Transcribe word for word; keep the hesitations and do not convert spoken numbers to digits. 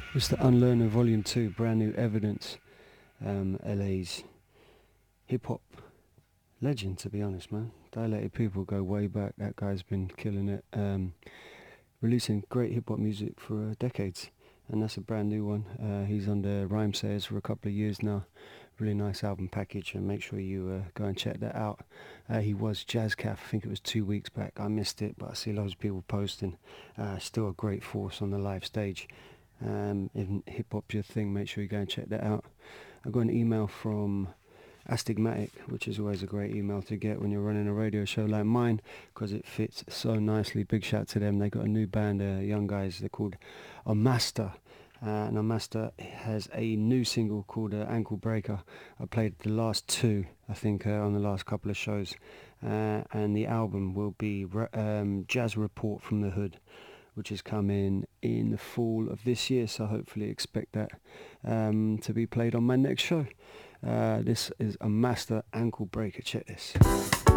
It's the Unlearner Volume two, brand new evidence. Um, L A's hip-hop legend, to be honest, man. Dilated People go way back. That guy's been killing it. Um, releasing great hip-hop music for uh, decades. And that's a brand new one. Uh, he's under Rhymesayers for a couple of years now. Really nice album package, and make sure you uh, go and check that out. Uh, he was Jazzcaf, I think it was two weeks back. I missed it, but I see loads of people posting. Uh, still a great force on the live stage. Um, if hip-hop's your thing, make sure you go and check that out. I got an email from Astigmatic, which is always a great email to get when you're running a radio show like mine, because it fits so nicely. Big shout to them. They got a new band, uh, young guys. They're called Amasta. Uh, and Amasta has a new single called uh, Ankle Breaker. I played the last two, I think, uh, on the last couple of shows. Uh, and the album will be um, Jazz Report from the Hood, which is coming in the fall of this year, so hopefully expect that um, to be played on my next show. Uh, this is Amasta Ankle Breaker. Check this.